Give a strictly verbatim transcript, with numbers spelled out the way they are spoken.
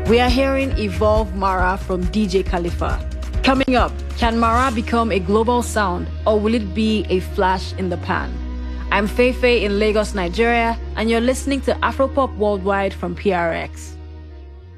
We are hearing Evolve Mara from D J Khalifa. Coming up, can Mara become a global sound, or will it be a flash in the pan? I'm Feifei in Lagos, Nigeria, and you're listening to Afropop Worldwide from P R X.